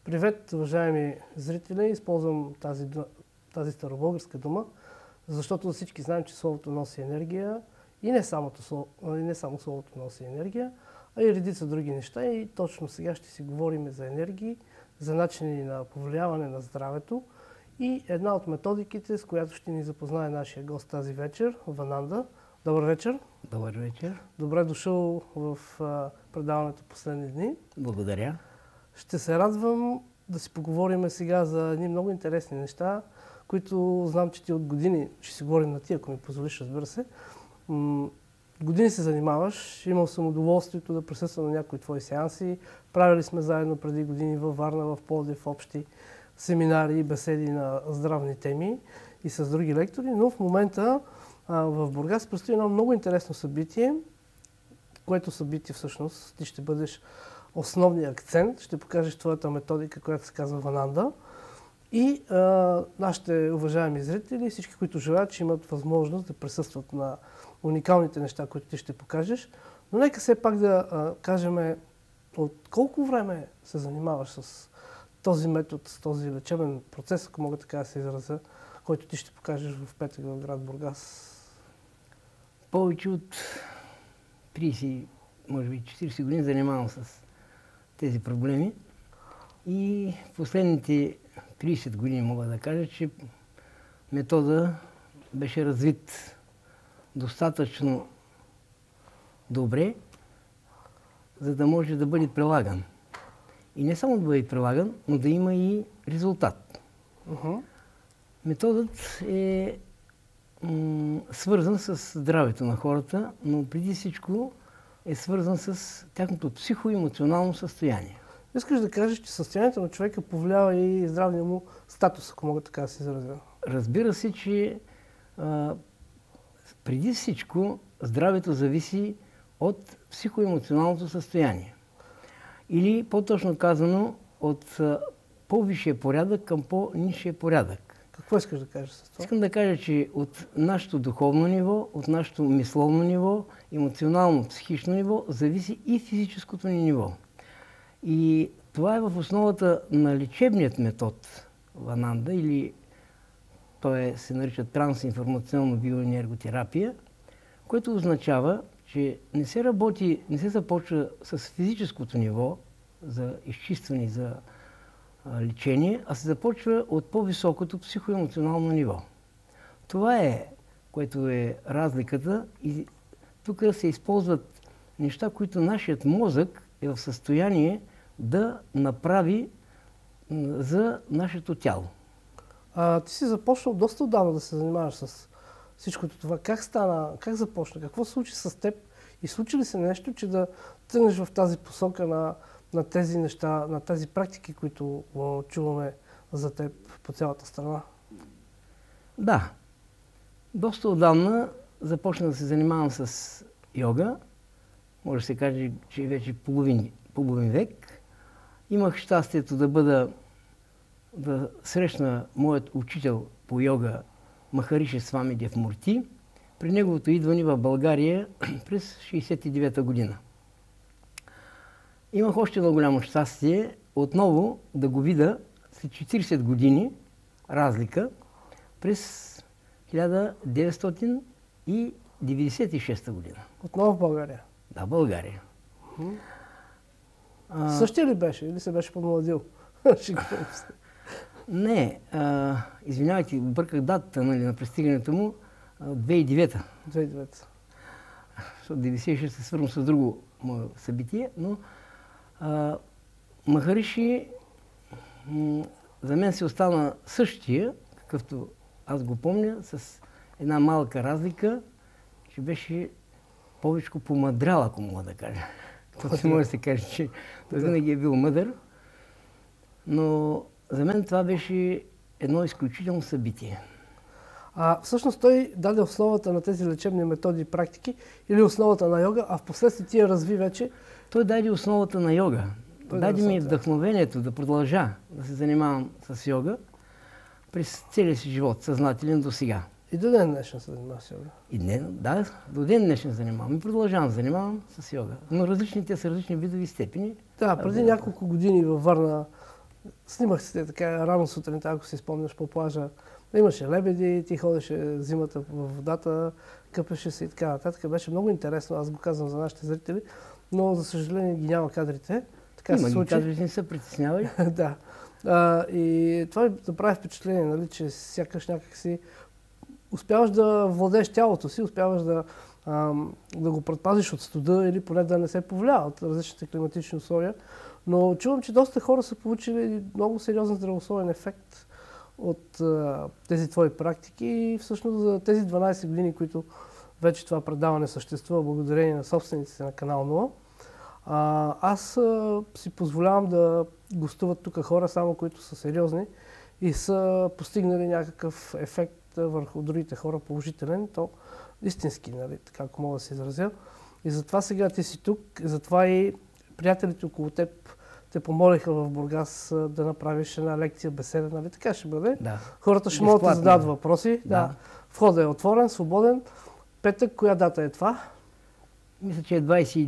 Привет, уважаеми зрители! Използвам тази старобългарска дума, защото всички знаем, че словото носи енергия и не само словото носи енергия, а и редица други неща. И точно сега ще си говорим за енергии, за начини на повлияване на здравето и една от методиките, с която ще ни запознае нашия гост тази вечер, Вананда. Добър вечер! Добър вечер! Добре дошъл в предаването последни дни. Благодаря! Ще се радвам да си поговорим сега за едни много интересни неща, които знам, че ти от години, ще си говорим на ти, ако ми позволиш, разбира се. Години се занимаваш, имал съм удоволствието да присъствам на някои твои сеанси. Правили сме заедно преди години във Варна, в Пловдив, общи семинари и беседи на здравни теми и с други лектори, но в момента в Бургас предстои едно много интересно събитие, което събитие всъщност ти ще бъдеш основния акцент, ще покажеш твоята методика, която се казва Вананда. И нашите уважаеми зрители, всички, които желаят, че имат възможност да присъстват на уникалните неща, които ти ще покажеш. Но нека все пак да кажем от колко време се занимаваш с този метод, с този лечебен процес, ако мога така да се изразя, който ти ще покажеш в петък в град Бургас. Повече от 30, може би 40 години занимавам с тези проблеми и в последните 30 години мога да кажа, че метода беше развит достатъчно добре, за да може да бъде прилаган. И не само да бъде прилаган, но да има и резултат. Методът е свързан с здравето на хората, но преди всичко е свързан с тяхното психоемоционално състояние. Искаш да кажеш, че състоянието на човека повлиява и здравния му статус, ако мога така да се изразя? Разбира се, че преди всичко здравето зависи от психоемоционалното състояние. Или по-точно казано, от по-висшия порядък към по-нисшия порядък. Какво искаш да кажеш с това? Искам да кажа, че от нашето духовно ниво, от нашето мисловно ниво, емоционално-психично ниво, зависи и физическото ни ниво. И това е в основата на лечебният метод Вананда, или той се нарича трансинформационна биоенерготерапия, което означава, че не се започва с физическото ниво за изчистване, за лечение, а се започва от по-високото психоемоционално ниво. Това е, което е разликата, и тук се използват неща, които нашият мозък е в състояние да направи за нашето тяло. Ти си започнал доста отдавна да се занимаваш с всичкото това. Как стана, как започна, какво се случи с теб и случи ли се нещо, че да тръгнеш в тази посока на тези неща, на тези практики, които чуваме за теб по цялата страна? Да. Доста отдавна започнах да се занимавам с йога. Може да се каже, че вече половин век. Имах щастието да срещна моят учител по йога Махариши Свами Девмурти при неговото идване в България през 1969 година. Имах още едно голямо щастие отново да го видя след 40 години разлика през 1996 година. Отново в България? Да, България. Същия ли беше или се беше помладил? Не, извинявайте, бърках датата на пристигането му, 2009-та. 2009-та. Защото 96 се свързвам с друго мое събитие, но Махариши за мен се остана същия, какъвто аз го помня, с една малка разлика, че беше повече помъдрял, ако мога да кажа. Това може да се каже, че той винаги е бил мъдър, но за мен това беше едно изключително събитие. Всъщност той даде основата на тези лечебни методи и практики или основата на йога, а впоследствие ти я разви вече? Той даде основата на йога. Даде ми вдъхновението да продължа да се занимавам с йога през целия си живот, съзнателен до сега. И до ден днешен се занимаваш с йога? Да, до ден днешен занимавам и продължавам да занимавам с йога. Но те са различни видови степени. Да, преди няколко години във Варна Снимах се така рано сутринта, ако си спомняш, по плажа. Имаше лебеди, ти ходеше зимата в водата, къпеше се и така нататък. Беше много интересно, аз го казвам за нашите зрители, но за съжаление ги няма кадрите. Така Има се ги случи. кадрите, не се притеснявай. Да. И това ми направи впечатление, нали, че сякаш някак си успяваш да владееш тялото си, успяваш да го предпазиш от студа или поне да не се повлиява от различните климатични условия. Но чувам, че доста хора са получили много сериозен здравословен ефект от тези твои практики и всъщност за тези 12 години, които вече това предаване съществува благодарение на собствениците на канал 0, аз си позволявам да гостуват тук хора, само които са сериозни и са постигнали някакъв ефект върху другите хора, положителен, то истински, нали, така ако мога да се изразя. И затова сега ти си тук, затова и приятелите около теб те помолиха в Бургас да направиш една лекция, беседа, нали така ще бъде. Да. Хората ще могат да зададат въпроси. Да. Входът е отворен, свободен. Петък, коя дата е това? Мисля, че е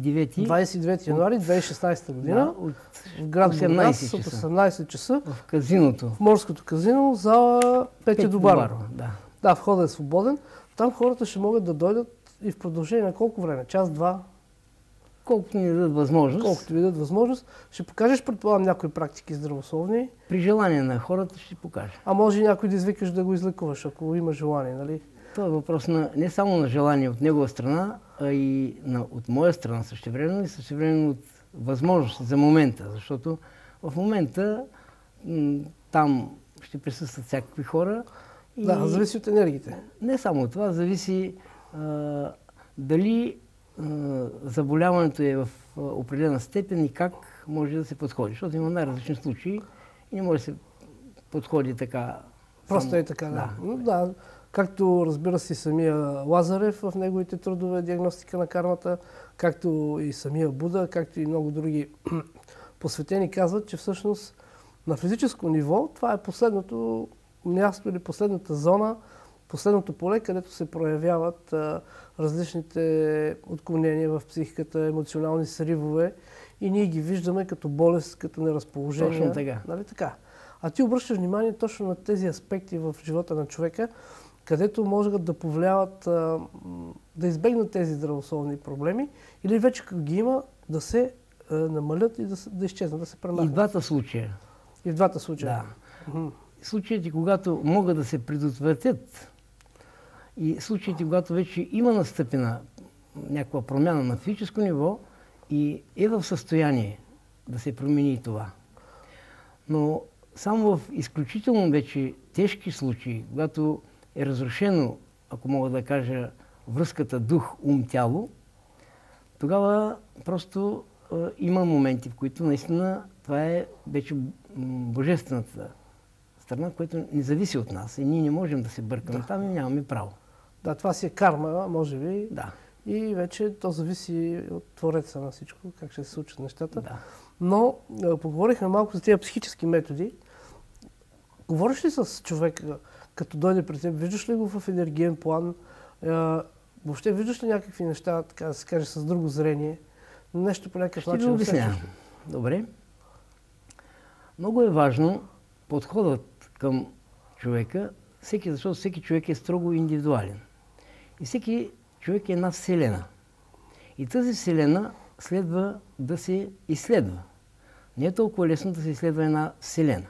29 януари 2016 година. Да, в град Бургас от 18 часа. В казиното. В морското казино за Петя Добарова. Да, входът е свободен. Там хората ще могат да дойдат и в продължение на колко време? Час, два? Колкото ни дадат възможност. Колкото ви дадат възможност. Ще покажеш, предполагам, някои практики здравословни. При желание на хората ще покажа. А може и някой да извикаш да го излекуваш, ако има желание, нали? Това е въпрос не само на желание от негова страна, а и от моя страна същевременно и същевременно от възможност за момента. Защото в момента там ще присъстват всякакви хора. И да, зависи от енергиите. Не само от това, зависи дали заболяването е в определена степен и как може да се подходи. Защото има най-различни случаи и не може да се подходи така. Просто е така, да. Да. Както разбира се самия Лазарев в неговите трудове диагностика на кармата, както и самия Буда, както и много други посветени казват, че всъщност на физическо ниво това е последното място или последната зона, последното поле, където се проявяват различните отклонения в психиката, емоционални сривове и ние ги виждаме като болест, като неразположение. Точно така. Нали така? А ти обръщаш внимание точно на тези аспекти в живота на човека, където могат да повлияват, да избегнат тези здравословни проблеми или вече като ги има, да се намалят и да изчезнат, да се премахнат. И в двата случая. И в двата случая. Да. Случаите, когато могат да се предотвратят и случаите, когато вече има настъпена някаква промяна на физическо ниво и е в състояние да се промени и това. Но само в изключително вече тежки случаи, когато е разрушено, ако мога да кажа, връзката дух-ум-тяло, тогава просто има моменти, в които наистина това е вече божествената страна, която не зависи от нас и ние не можем да се бъркаме там и нямаме право. Да, това си е карма, може би. Да. И вече то зависи от Твореца на всичко, как ще се случат нещата. Да. Но поговорихме малко за тези психически методи. Говориш ли с човека, като дойде при теб, виждаш ли го в енергиен план? Въобще виждаш ли някакви неща, така да се каже, с друго зрение? Нещо по някакъв начин? Ще ви обясня. Добре. Много е важно подходът към човека, защото всеки човек е строго индивидуален. И всеки човек е една вселена. И тази вселена следва да се изследва. Не е толкова лесно да се изследва една вселена.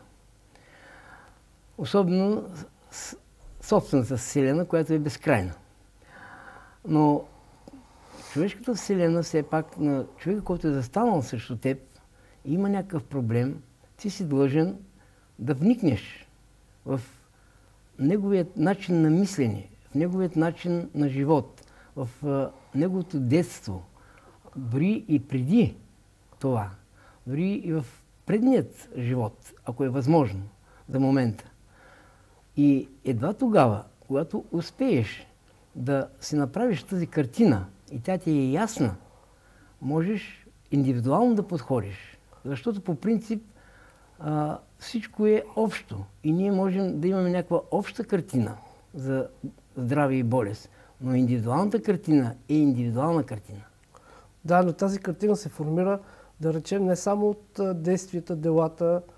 Особено собствената вселена, която е безкрайна. Но човешката вселена, все пак, на човека, който е застанал срещу теб и има някакъв проблем, ти си длъжен да вникнеш в неговият начин на мислене, в неговият начин на живот, в неговото детство, дори и преди това, дори и в предният живот, ако е възможно, за момента. И едва тогава, когато успееш да си направиш тази картина и тя ти е ясна, можеш индивидуално да подходиш. Защото по принцип всичко е общо и ние можем да имаме някаква обща картина за здраве и болест. Но индивидуалната картина е индивидуална картина. Да, но тази картина се формира, да речем, не само от действията, делата,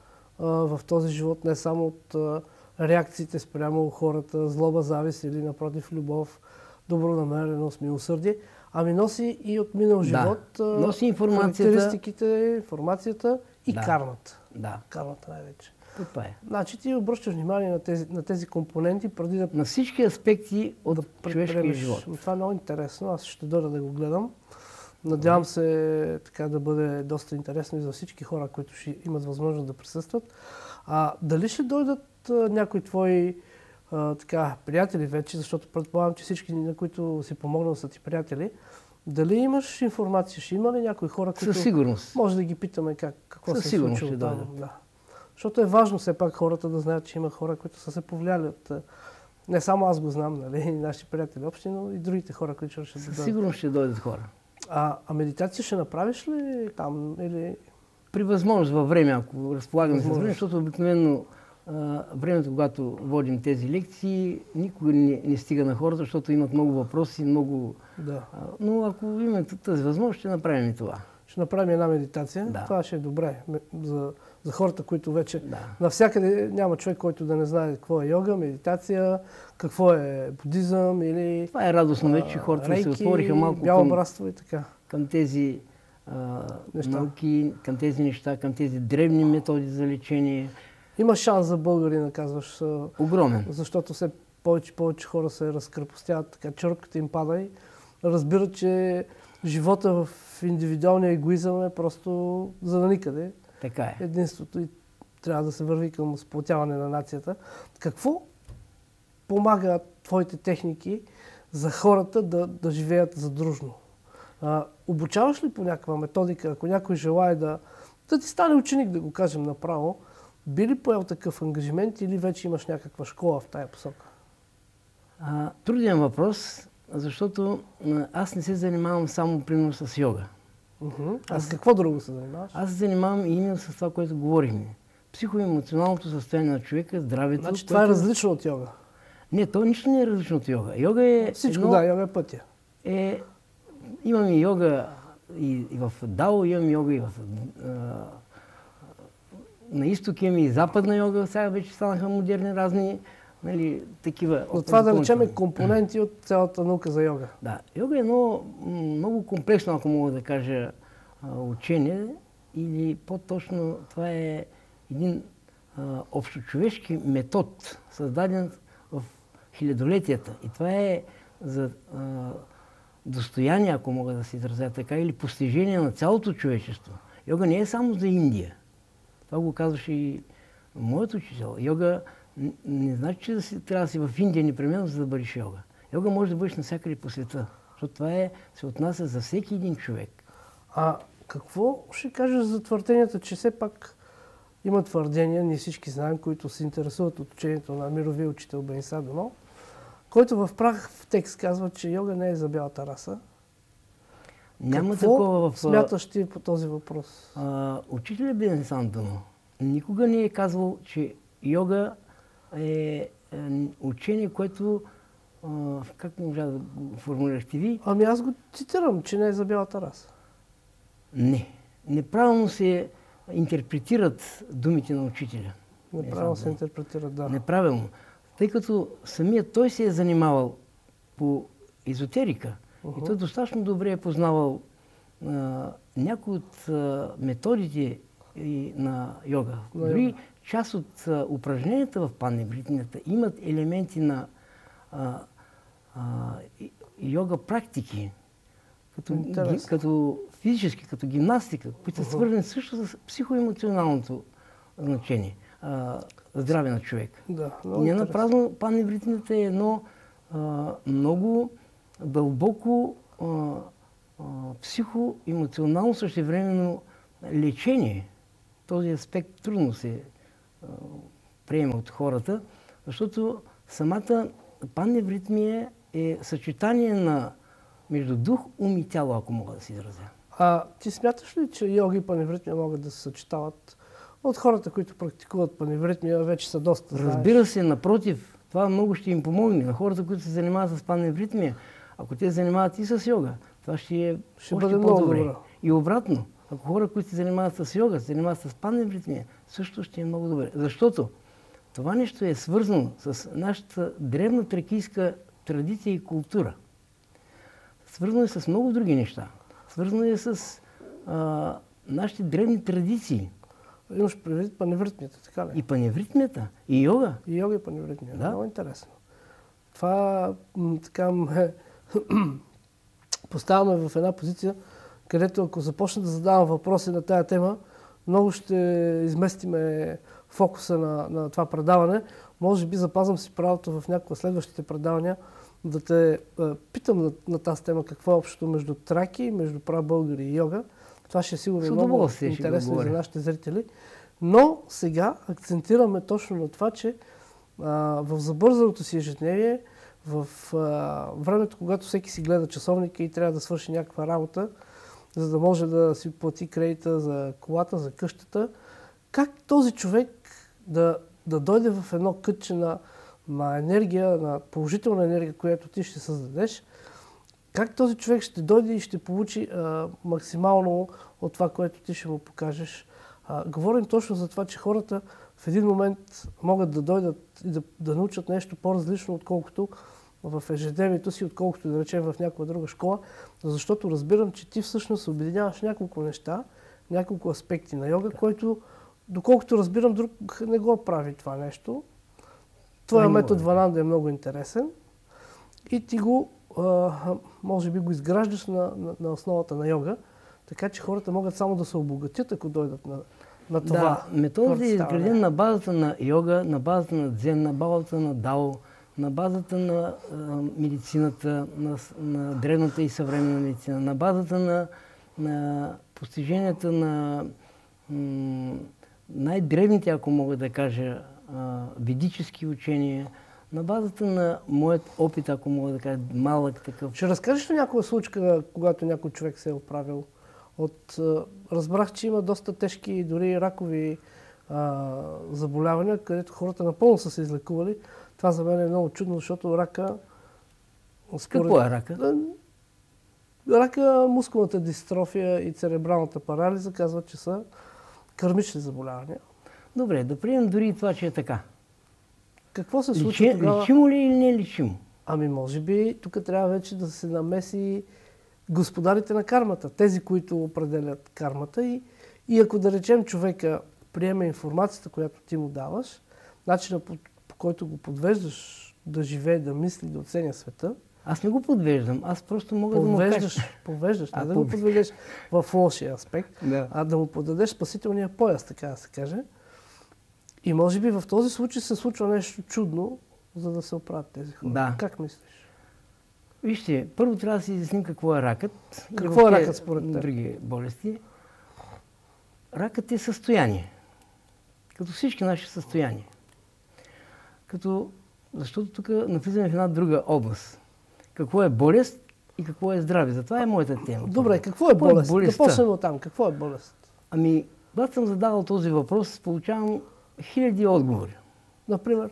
в този живот, не само от реакциите спрямо хората, злоба, завист или напротив любов, добронамереност, милосърдие, ами носи и от минал живот носи информацията, характеристиките, информацията и кармата. Да. Кармата най-вече. Това е. Значи ти обръщаш внимание на тези компоненти преди да... На всички аспекти от човешкия живот. Това е много интересно. Аз ще дойда да го гледам. Надявам се така да бъде доста интересно и за всички хора, които ще имат възможност да присъстват. Дали ще дойдат някои твои приятели вече, защото предполагам, че всички, на които си помогнал, са ти приятели. Дали имаш информация? Ще има ли някои хора, които... Със сигурност. Може да ги питаме какво се е случило там. Да. Защото е важно все пак хората да знаят, че има хора, които са се повлияли от... Не само аз го знам, нали, и наши приятели общи, но и другите хора, които ще дойдат. Сигурно ще дойдат хора. А медитация ще направиш ли там или... При възможност във време, ако разполагаме с време, защото обикновено времето, когато водим тези лекции, никога не стига на хората, защото имат много въпроси, много... Да. Но ако имаме тази възможност, ще направим и това. Ще направим една медитация. Да. Това ще е добре за хората, които вече... Навсякъде няма човек, който да не знае какво е йога, медитация, какво е будизъм или... Това е радостно вече, хората рейки, се отвориха малко бяло братство и така. Към тези науки, към тези неща, към тези древни методи за лечение. Има шанс за българина, казваш. Огромен. Защото все повече хора се разкрепостяват, така черката им пада и разбират, че живота в индивидуалния егоизъм е просто за да никъде. Така е. Единството и трябва да се върви към сплотяване на нацията. Какво помага твоите техники за хората да живеят задружно? Обучаваш ли по някаква методика, ако някой желае да ти стане ученик, да го кажем направо, би ли поел такъв ангажимент или вече имаш някаква школа в тая посока? Труден въпрос, защото аз не се занимавам само примерно с йога. С какво друго се занимаваш? Аз се занимавам и именно с това, което говорихме. Психоемоционалното състояние на човека, здравето. Значи това е различно от йога? Не, то нищо не е различно от йога. Йога е... Всичко, йога е пътя. Имаме йога и в Дао, имаме йога и в... на изток имаме и западна йога, сега вече станаха модерни разни, нали, такива... Но това да речем е компоненти от цялата наука за йога. Да, йога е едно много комплексно, ако мога да кажа, учение, или по-точно това е един общочовешки метод, създаден в хилядолетията. И това е за достояние, ако мога да се изразя така, или постижение на цялото човечество. Йога не е само за Индия. Това го казваше и моят учител. Йога не значи, че трябва да си в Индия непременно, за да бъдеш йога. Йога може да бъдеш навсякъде по света, защото това се отнася за всеки един човек. Какво ще кажеш за твърденията, че все пак има твърдения, ние всички знаем, които се интересуват от учението на мировия учител Бени Садоно, който в прав текст казва, че йога не е за бялата раса. Няма такова в... смяташ ти по този въпрос? Учителят Бени Садоно никога не е казвал, че йога е учение, което... как можа да го формулирахте ви? Аз го цитирам, че не е за бялата раса. Не. Неправилно се интерпретират думите на учителя. Неправилно се интерпретират, да. Неправилно. Тъй като самият той се е занимавал по езотерика и той достатъчно добре е познавал някои от методите на йога. Дори част от упражненията в паневритмията имат елементи на йога практики, като физически, като гимнастика, които са свързани също с психоемоционалното значение, здраве на човек. Не напразно паневритмията е едно много дълбоко психоемоционално същевременно лечение. Този аспект трудно се приема от хората, защото самата паневритмия е съчетание между дух, ум и тяло, ако мога да се изразя. Ти смяташ ли, че йога и паневритмия могат да се съчетават? От хората, които практикуват паневритмия, вече са доста знаеш. Разбира се, напротив, това много ще им помогне. На хората, които се занимават с паневритмия, ако те се занимават и с йога, това ще бъде много добре. И обратно. ако хора, които се занимават с йога, се занимават с паневритмия, също ще е много добре. Защото това нещо е свързано с нашата древна тракийска традиция и култура. Свързано е с много други неща. Свързано е с нашите древни традиции. Имаш предвид паневритмията, така ли? И паневритмията, и йога. И йога и паневритмия. Да. Много интересно. Това така поставяме в една позиция, където ако започна да задавам въпроси на тая тема, много ще изместиме фокуса на това предаване. Може би запазвам си правото в някои следващите предавания да те питам на тази тема какво е общото между траки, между прабългари и йога. Това ще е сигурно много интересно за нашите зрители. Но сега акцентираме точно на това, че в забързаното си ежедневие, в времето, когато всеки си гледа часовника и трябва да свърши някаква работа, за да може да си плати кредита за колата, за къщата, как този човек да дойде в едно кътче на енергия, на положителна енергия, която ти ще създадеш, как този човек ще дойде и ще получи максимално от това, което ти ще му покажеш. Говорим точно за това, че хората в един момент могат да дойдат и да научат нещо по-различно, отколкото в ежедневието си, отколкото да речем в някаква друга школа, защото разбирам, че ти всъщност обединяваш няколко неща, няколко аспекти на йога, който, доколкото разбирам, друг не го прави това нещо. Твоя метод Вананда е много интересен и ти го, може би, го изграждаш на основата на йога, така че хората могат само да се обогатят, ако дойдат на това. Да, методът е изграден на базата на йога, на базата на дзен, на базата на дао, на базата на медицината, на древната и съвременна медицина, на базата на постиженията на най-древните, ако мога да кажа, ведически учения, на базата на моят опит, ако мога да кажа, малък такъв. Ще разкажеш ли някоя случка, когато някой човек се е оправил? Разбрах, че има доста тежки, дори ракови заболявания, където хората напълно са се излекували. Това за мен е много чудно, защото рака... Какво е рака? Рака, мускулната дистрофия и церебралната парализа казват, че са кърмични заболявания. Добре, да приемем дори и това, че е така. Какво се случва тогава? Лечимо ли или не е лечимо? Ами може би тук трябва вече да се намеси господарите на кармата, тези, които определят кармата и ако да речем човека приеме информацията, която ти му даваш, начинът по който го подвеждаш да живее, да мисли, да оценя света. Аз не го подвеждам, аз просто мога да му кажа. Повеждаш, не да го подведеш в лошия аспект, да. А да му подадеш спасителния пояс, така да се каже. И може би в този случай се случва нещо чудно, за да се оправят тези хора. Да. Как мислиш? Вижте, първо трябва да си изясним какво е ракът. Какво е ракът според теб? Други болести. Ракът е състояние. Като всички наши състояния. Защото тук навлизаме в една друга област. Какво е болест и какво е здраве. Затова е моята тема. Добре, какво е болест? Да почнем от там. Какво е болест? Ами, когато съм задавал този въпрос, получавам хиляди отговори. Например?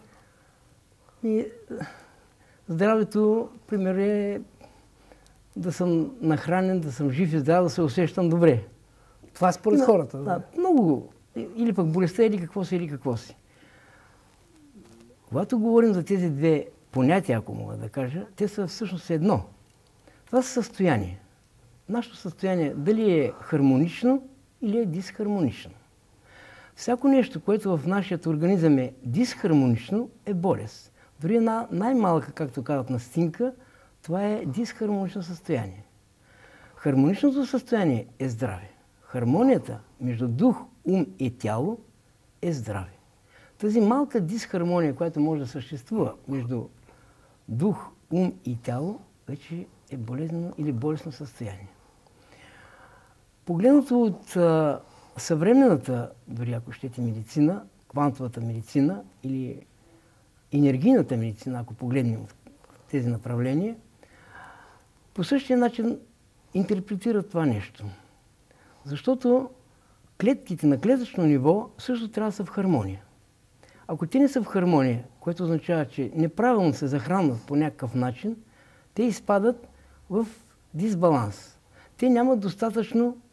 Здравето, пример е да съм нахранен, да съм жив и здрав, да се усещам добре. Това е според хората. Да, много. Или пък болестта, или какво си. Когато говорим за тези две понятия, ако мога да кажа, те са всъщност едно. Това са състояние. Нашето състояние дали е хармонично или е дисхармонично. Всяко нещо, което в нашия организъм е дисхармонично, е болест. Дори една най-малка, както казват, настинка, това е дисхармонично състояние. Хармоничното състояние е здраве. Хармонията между дух, ум и тяло е здраве. Тази малка дисхармония, която може да съществува между дух, ум и тяло, вече е болезнено или болестно състояние. Погледнато от съвременната, дори ако щете, медицина, квантовата медицина или енергийната медицина, ако погледнем в тези направления, по същия начин интерпретират това нещо. Защото клетките на клетъчно ниво също трябва да са в хармония. Ако те не са в хармония, което означава, че неправилно се захранват по някакъв начин, те изпадат в дисбаланс. Те нямат достатъчно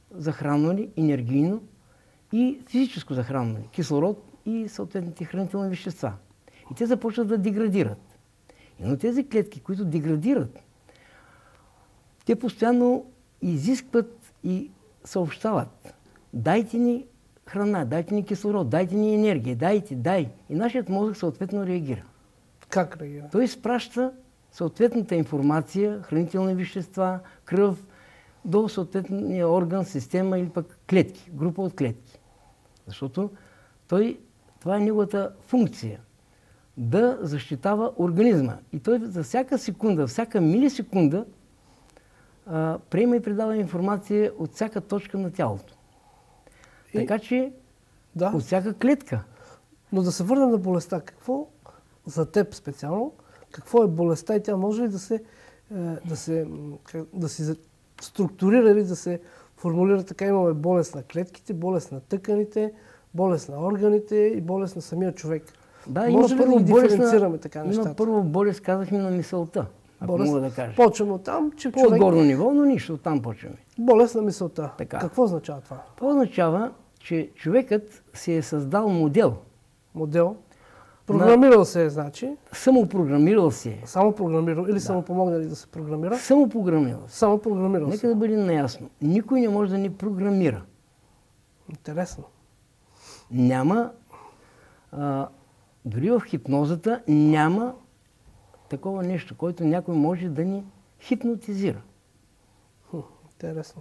захранване, енергийно и физическо захранване, кислород и съответните хранителни вещества. И те започват да деградират. Но тези клетки, които деградират, те постоянно изискват и съобщават: дайте ни храна, дайте ни кислород, дайте ни енергия, дай. И нашият мозък съответно реагира. Как реагира? Той изпраща съответната информация, хранителни вещества, кръв до съответния орган, система или пък клетки, група от клетки. Защото това е неговата функция – да защитава организма. И той за всяка секунда, всяка милисекунда приема и предава информация от всяка точка на тялото. Така че от всяка клетка. Но да се върнем на болестта. Какво за теб специално, какво е болестта и тя може ли да се структурира или да се формулира така? Имаме болест на клетките, болест на тъканите, болест на органите и болест на самия човек. Да, може ли да ги диференцираме така нещата? Има първо болест, казахме, на мисълта, ако мога да кажа. Почваме от там, че човек... По-отгорно ниво, но нищо, оттам почваме. Болест на мисълта. Така. Какво означава това? Това означава, че човекът си е създал модел. Модел? Програмирал се е, значи? Самопрограмирал се е. Само програмирал или само помогнали да се програмира? Самопрограмирал се. Само програмирал се. Нека да бъде наясно. Никой не може да ни програмира. Интересно. Няма, дори в хипнозата няма такова нещо, който някой може да ни хипнотизира. Интересно.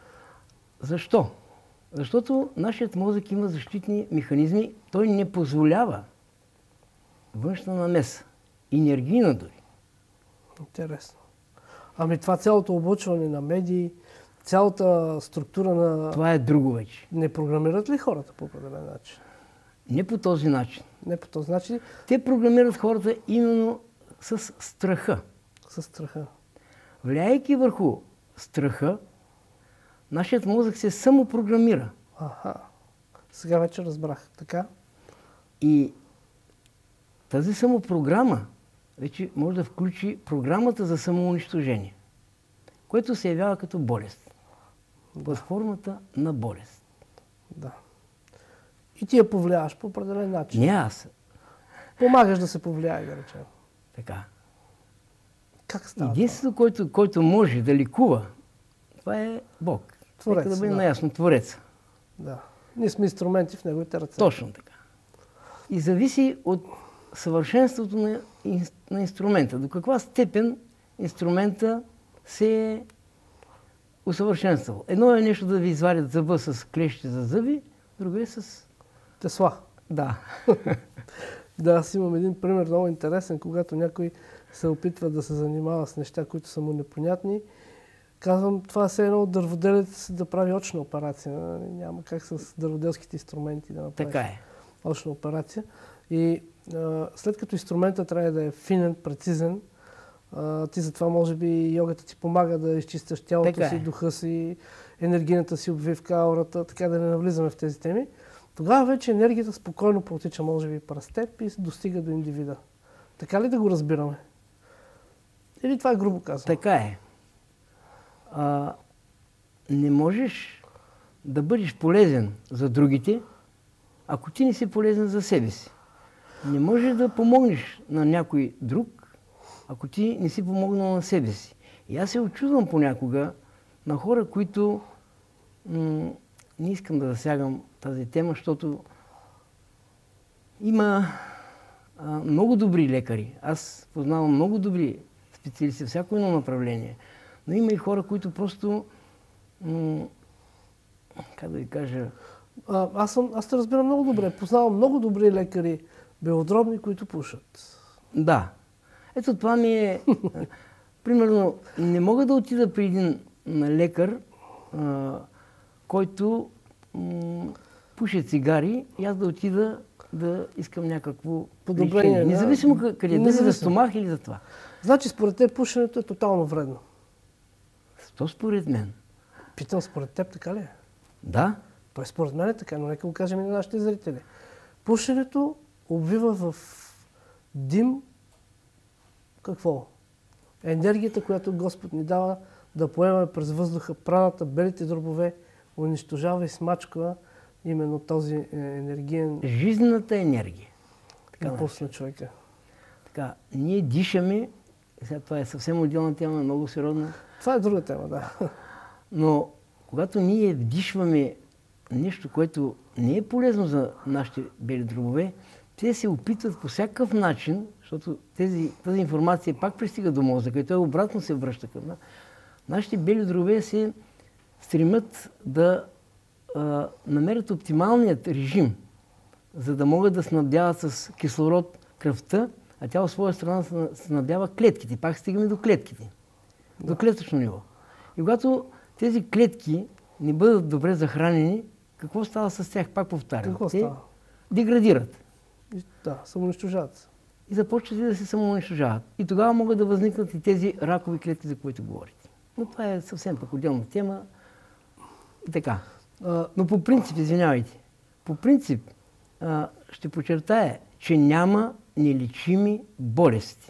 Защо? Защото нашият мозък има защитни механизми. Той не позволява външна намеса. Енергийна дори. Интересно. Ами това цялото облъчване на медии, цялата структура на... Това е друго вече. Не програмират ли хората по определен начин? Не по този начин. Не по този начин? Те програмират хората именно с страха. С страха. Влияйки върху страха, нашият мозък се самопрограмира. Аха. Сега вече разбрах. Така? И тази самопрограма вече може да включи програмата за самоунищожение, което се явява като болест. Под формата на болест. Да. И ти я повлияваш по определен начин. Не аз. Помагаш да се повлияе, да речем. Така. Как става? Единството, който може да лекува, това е Бог. Творец. Нека да бъде наясно. Творец. Да. Ние сме инструменти в неговите ръце. Точно така. И зависи от съвършенството на инструмента. До каква степен инструмента се е усъвършенствал. Едно е нещо да ви извадят зъба с клещи за зъби, друго е с... Тесла. Да. Да, аз имам един пример много интересен, когато някой се опитва да се занимава с неща, които са му непонятни. Казвам, това е едно от дърводелец да прави очна операция. Няма как с дърводелските инструменти да направиш така е. очна операция. И след като инструментът трябва да е финен, прецизен, ти затова може би йогата ти помага да изчистиш тялото си, духа си, енергийната си обвивка, аурата, така да не навлизаме в тези теми. Тогава вече енергията спокойно протича, може би, през теб и достига до индивида. Така ли да го разбираме? Или това е грубо казано? Така е. Не можеш да бъдеш полезен за другите, ако ти не си полезен за себе си. Не можеш да помогнеш на някой друг, ако ти не си помогнал на себе си. И аз се очудвам понякога на хора, които... не искам да засягам тази тема, защото има много добри лекари. Аз познавам много добри специалисти в всяко едно направление. Но има и хора, които просто... как да ви кажа... Аз те разбирам много добре. Познавам много добри лекари, белодробни, които пушат. Да. Ето това ми е... Примерно, не мога да отида при един лекар, който пуше цигари и аз да отида да искам някакво подобрение. Независимо къде, дали за стомах или за това. Значи според теб пушенето е тотално вредно? То според мен. Питам, според теб така ли е? Да. Той според мен е така, но нека го кажем и на нашите зрители. Пушенето обвива в дим какво? Енергията, която Господ ни дава да поемаме през въздуха праната, белите дробове, унищожава и смачква именно този енергиен Жизнената енергия. импулс на човека. Така, ние дишаме, сега това е съвсем отделна тема, много сериозна, Това е друга тема, да. но когато ние вдишваме нещо, което не е полезно за нашите бели дробове, те се опитват по всякакъв начин, защото тази информация пак пристига до мозъка и той обратно се връща към нас. Нашите бели дробове се стремят да намерят оптималният режим, за да могат да снабдяват с кислород кръвта, а тя от своя страна снабдява клетките. Пак стигаме до клетките, до клетъчно ниво. И когато тези клетки не бъдат добре захранени, какво става с тях? Пак повтарям. Какво те става? деградират. Да, самоунищожават. И започват да се самоунищожават. И тогава могат да възникнат и тези ракови клетки, за които говорите. Но това е съвсем пък отделна тема. И така. Но по принцип, извинявайте, по принцип ще подчертая, че няма нелечими болести.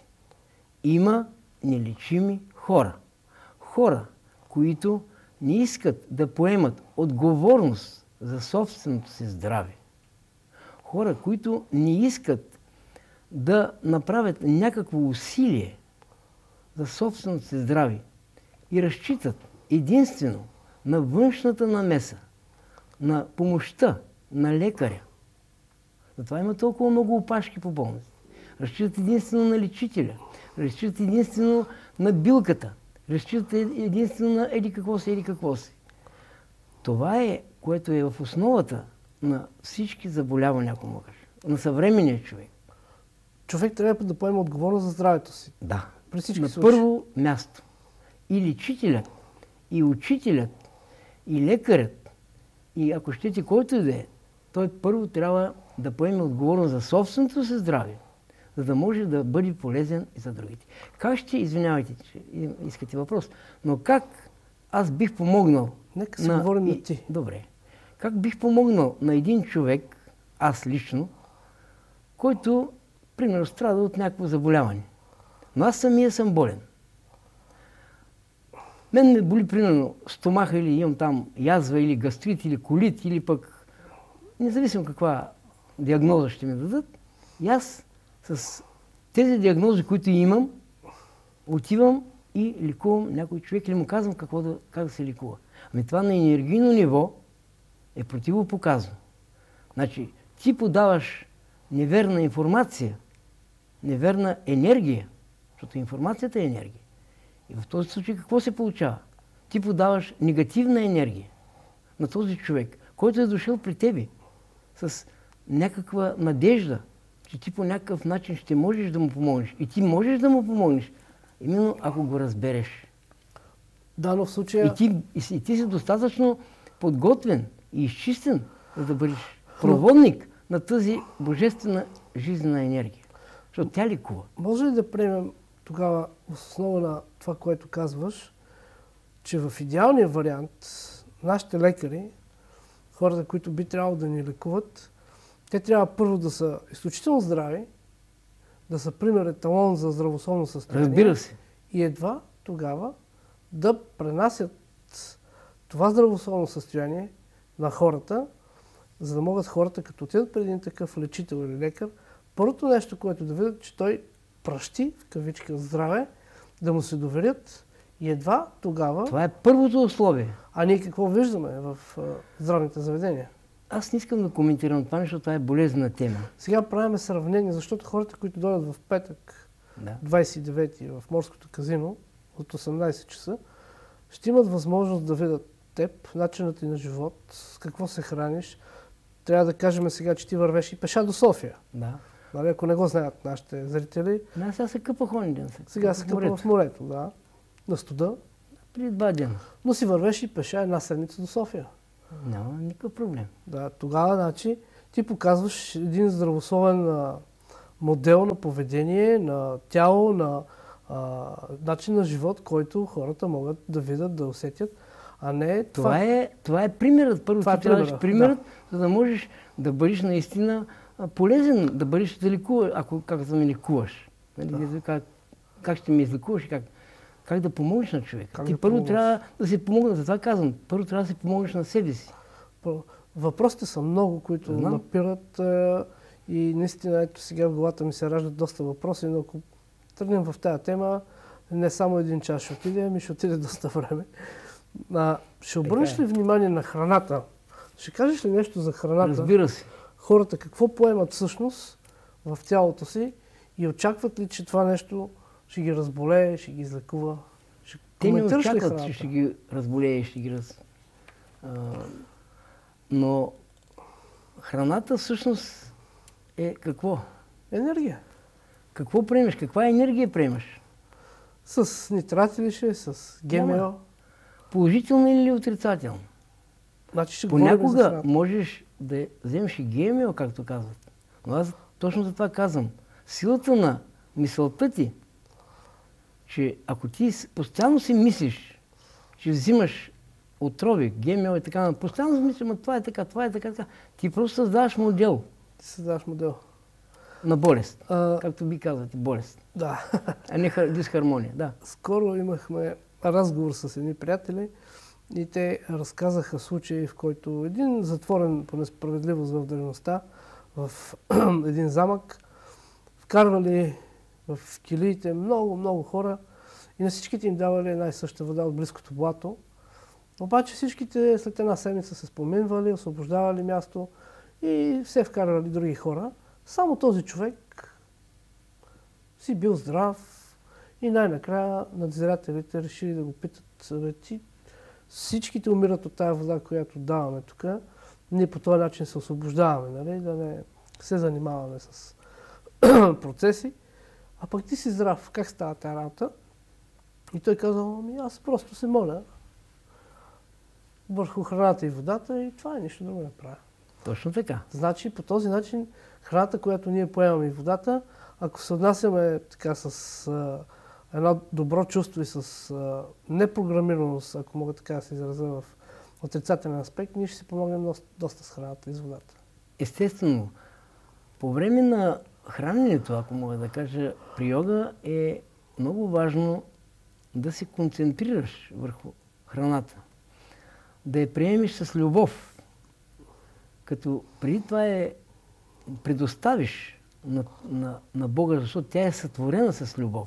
Има нелечими хора. Хора, които не искат да поемат отговорност за собственото си здраве. Хора, които не искат да направят някакво усилие за собственото си здраве и разчитат единствено на външната намеса, на помощта на лекаря. Затова има толкова много опашки по болници. Разчитат единствено на лечителя, разчитат единствено на билката, разчитат единствено на еди какво си. Това е, което е в основата на всички заболявания, ако мога кажа, на съвременния човек. Човек трябва да поема отговорност за здравето си. Да. При всички на случаи. първо място. И лечителят, и учителят, и лекарят, и ако щете който и да е, той първо трябва да поеме отговорност за собственото си здраве, за да може да бъде полезен и за другите. Как ще, извинявайте, че искате въпрос, но как аз бих помогнал Нека се говорим на ти. Добре. Как бих помогнал на един човек, аз лично, който, примерно, страда от някакво заболяване. Но аз самия съм болен. Мен ме боли, примерно, стомаха или имам там язва, или гастрит, или колит, или пък независимо каква диагноза ще ми дадат. И аз с тези диагнози, които имам, отивам и лекувам някой човек или му казвам как да се лекува. Ами това на енергийно ниво е противопоказано. Значи, ти подаваш неверна информация, неверна енергия, защото информацията е енергия. И в този случай какво се получава? Ти подаваш негативна енергия на този човек, който е дошъл при тебе с някаква надежда, че ти по някакъв начин ще можеш да му помогнеш. И ти можеш да му помогнеш, именно ако го разбереш. Да, но в случая... И ти си достатъчно подготвен и изчистен, за да бъдеш проводник на тази божествена жизнена енергия. Защото тя лекува. Може ли да приемем тогава в основа на това, което казваш, че в идеалния вариант нашите лекари, хората, които би трябвало да ни лекуват, те трябва първо да са изключително здрави, да са пример еталон за здравословно състояние. Разбира се. И едва тогава да пренасят това здравословно състояние на хората, за да могат хората, като отидат при един такъв лечител или лекар, първото нещо, което да видят, че той пращи, в кавичка, здраве, да му се доверят и едва тогава... Това е първото условие. А ние какво виждаме в здравните заведения? Аз не искам да коментирам това, защото това е болезнена тема. Сега правим сравнение, защото хората, които дойдат в петък, 29-ти в Морското казино, от 18 часа, ще имат възможност да видят теб, начинът ти на живот, с какво се храниш. Трябва да кажем сега, че ти вървеш и пеша до София. Да. Нали, ако не го знаят нашите зрители. Да, сега се къпах онен ден. Сега се къпа в морето, да. На студа. Преди 2 дена. Но си вървеш и пеша една седмица до София. Няма никакъв проблем. Да, тогава, значи, ти показваш един здравословен модел на поведение, на тяло, на начин на живот, който хората могат да видят, да усетят, а не това. Това е примерът. Първо ти трябва да дадеш примерът, за да можеш да бъдеш наистина полезен, да бъдеш да лекуваш, ако как да ме лекуваш. Нали? Да. Как ще ме излекуваш и как. как да помогнеш на човека. Как Ти да първо помогнеш? трябва да си помогнеш, за това казвам, първо трябва да си помогнеш на себе си. Въпросите са много, които напират и наистина ето сега в главата ми се раждат доста въпроси, но ако тръгнем в тази тема, не само един час ще отиде, ами ще отиде доста време. Ще обърнеш ли внимание на храната? Ще кажеш ли нещо за храната? Разбира се. Хората какво поемат всъщност в тялото си и очакват ли, че това нещо ще ги разболее, ще ги излекува? Те не очакват, че ще ги разболее, ще ги но храната всъщност е какво? Енергия. Какво приемаш? Каква енергия приемаш? С нитрати ли ще? С ГМО? Положително или отрицателно? Значи понякога можеш да вземеш и ГМО, както казват. Но аз точно за това казвам. Силата на мисълта ти, че ако ти постоянно си мислиш, че взимаш отрови, ГМО и така, постоянно си мислиш, това е така, това е така, ти просто създаваш модел. Ти създаваш модел. На болест. Както би казвате, болест. Да. А не дисхармония, да. Скоро имахме разговор с едни приятели и те разказаха случаи, в който един затворен по несправедливост в древността, в един замък, вкарвали в килиите много хора и на всичките им давали една и съща вода от близкото блато. Обаче всичките след една седмица се споменвали, освобождавали място и все вкарвали други хора. Само този човек си бил здрав и най-накрая надзирателите решили да го питат: всичките умират от тая вода, която даваме тук. Ние по този начин се освобождаваме, нали? Да не се занимаваме с процеси. А пък ти си здрав, как става тази работа? И той казал: аз просто се моля върху храната и водата и това е, нищо друго не правя. Точно така. Значи по този начин храната, която ние поемаме и водата, ако се отнасяме така с едно добро чувство и с непрограмираност, ако мога така да се изразя в отрицателен аспект, ние ще си помогнем доста с храната и с водата. Естествено, по време на храненето, ако мога да кажа, при йога е много важно да се концентрираш върху храната. Да я приемеш с любов. Като преди това предоставиш на Бога, защото тя е сътворена с любов.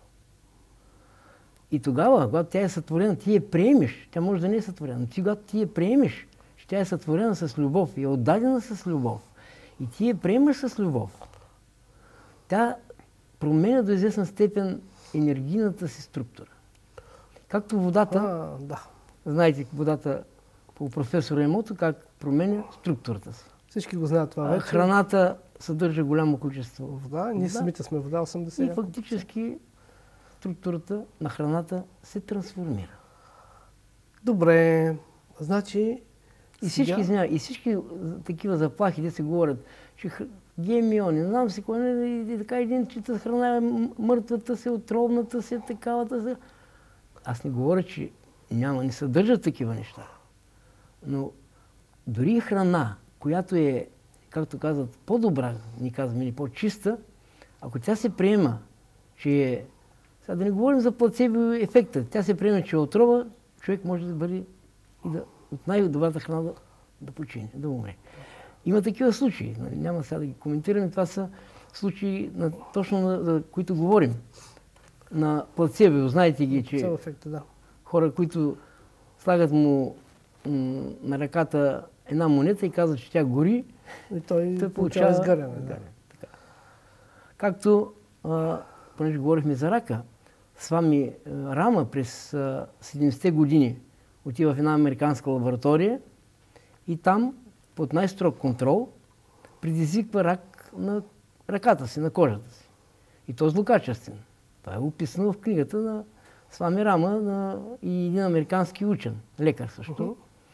И тогава, когато тя е сътворена, ти я приемеш. Тя може да не е сътворена, но когато ти я приемеш, че тя е сътворена с любов и е отдадена с любов, и ти я приемаш с любов, тя променя до известна степен енергийната си структура. Както водата, знаете, водата по професор Емото, как променя структурата си. Всички го знаят това вече. Храната съдържа голямо количество вода. Ние самите сме вода 80. И фактически структурата на храната се трансформира. Добре, значи... И всички такива заплахи, де се говорят, че ГМО, не знам си кой, и така един чита храна е мъртвата се, отровната се, такавата се. Аз не говоря, че не съдържат такива неща. Но дори храна, която е, както казват, по-добра, ни казваме, или по-чиста, ако тя се приема, че е... Сега да не говорим за плацебо ефекта. Тя се приема, че е отрова, човек може да бъде от най-добрата храна да почине, да умре. Има такива случаи. Няма сега да ги коментираме. Това са случаи, точно за които говорим. На плацебо, знаете ги, че ефекта, да. Хора, които слагат му на ръката една монета и казват, че тя гори, и той получава изгаряне. Да. Както, понеже говорихме за рака, Свами Рама през 70-те години отива в една американска лаборатория и там, под най-строг контрол, предизвиква рак на ръката си, на кожата си. И то злокачествен. Това е описано в книгата на Свами Рама и един американски учен, лекар също.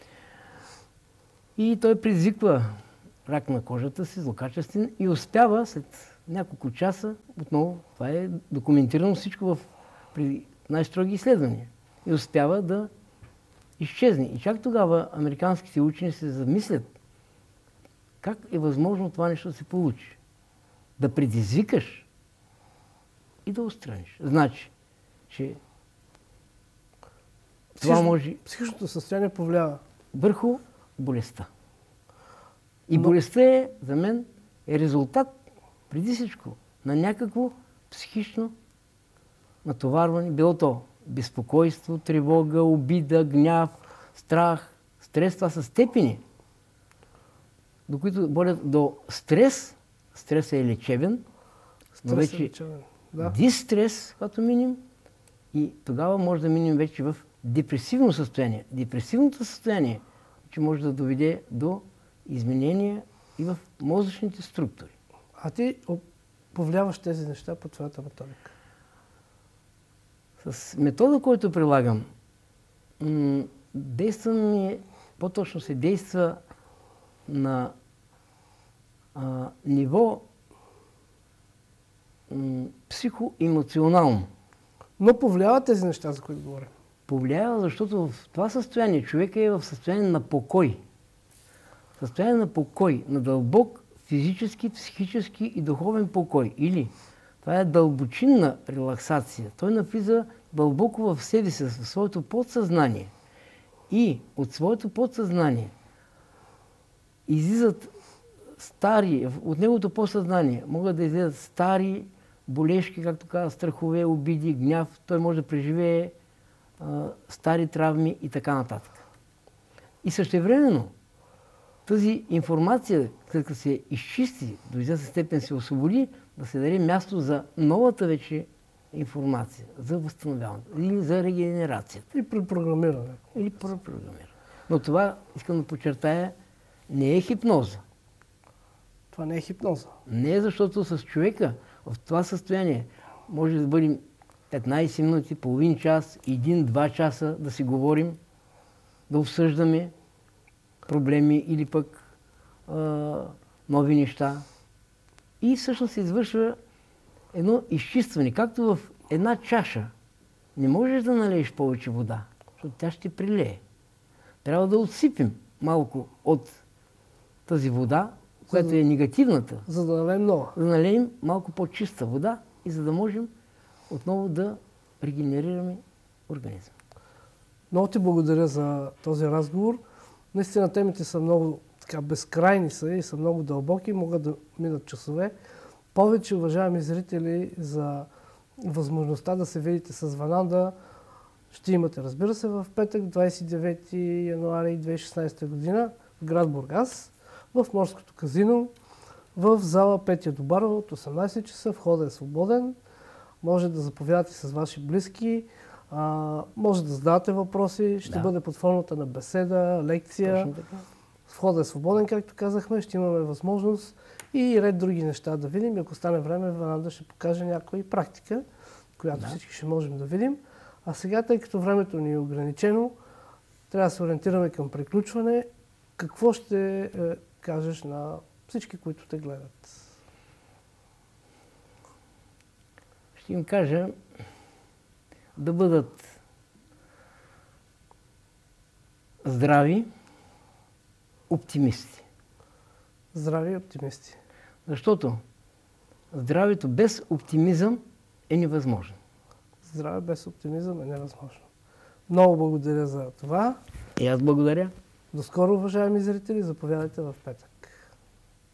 И той предизвиква рак на кожата си, злокачествен, и успява след няколко часа, отново, това е документирано всичко при най-строги изследвания, и успява да изчезне. И чак тогава американските учени се замислят как е възможно това нещо да се получи. Да предизвикаш и да отстраниш. Значи, че Това може Психичното състояние повлиява върху болестта. И Но- болестта е, за мен, е резултат, преди всичко, на някакво психично натоварване, било то безпокойство, тревога, обида, гняв, страх, стрес. Това са степени, до които водят до стрес. Стресът е лечебен, но вече Да. дистрес, когато минем, и тогава може да минем вече в депресивно състояние. Депресивното състояние, че може да доведе до изменения и в мозъчните структури. А ти повлияваш тези неща по твоята методика. С метода, който прилагам, действа ми, по-точно се действа на ниво психоемоционално. Но повлиява тези неща, за които говорим. Повлиява, защото в това състояние човек е в състояние на покой. Състояние на покой, на дълбок физически, психически и духовен покой. Или това е дълбочинна релаксация. Той навлиза дълбоко в себе си, в своето подсъзнание. И от своето подсъзнание излизат стари, от неговото подсъзнание могат да излизат стари болешки, както казва, страхове, обиди, гняв. Той може да преживее стари травми и така нататък. И същевременно тази информация, след като се изчисти, до известна степен се освободи, да се даде място за новата вече информация, за възстановяването или за регенерацията. И препрограмиране. Или препрограмиране. Но това, искам да подчертая, не е хипноза. Това не е хипноза. Не е, защото с човека в това състояние може да бъдем 15 минути, половин час, 1-2 часа да си говорим, да обсъждаме проблеми или пък нови неща. И всъщност се извършва едно изчистване. Както в една чаша не можеш да налееш повече вода, защото тя ще прилее. Трябва да отсипем малко от тази вода, която е негативната, За да налеем нова. да налеем малко по-чиста вода и за да можем отново да регенерираме организма. Много ти благодаря за този разговор. Наистина темите са много безкрайни са и са много дълбоки, могат да минат часове. Повече, уважаеми зрители, за възможността да се видите с Вананда ще имате, разбира се, в петък, 29 януари 2016 година в град Бургас, в Морското казино, в зала Петя Добарова от 18 часа. Входът е свободен. Може да заповядате с ваши близки, може да задавате въпроси, ще бъде под формата на беседа, лекция. Входът е свободен, както казахме, ще имаме възможност и ред други неща да видим. И ако стане време, Вананда ще покаже някоя практика, която всички ще можем да видим. А сега, тъй като времето ни е ограничено, трябва да се ориентираме към приключване. Какво ще кажеш на всички, които те гледат? Ще им кажа да бъдат здрави, оптимисти. Здрави оптимисти. Защото здравето без оптимизъм е невъзможно. Здраве без оптимизъм е невъзможно. Много благодаря за това. И аз благодаря. До скоро, уважаеми зрители. Заповядайте в петък.